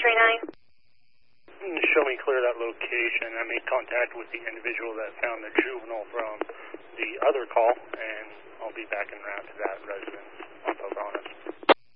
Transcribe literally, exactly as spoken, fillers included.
three nine. Show me clear that location. I made contact with the individual that found the juvenile from the other call, and I'll be back en route to that residence.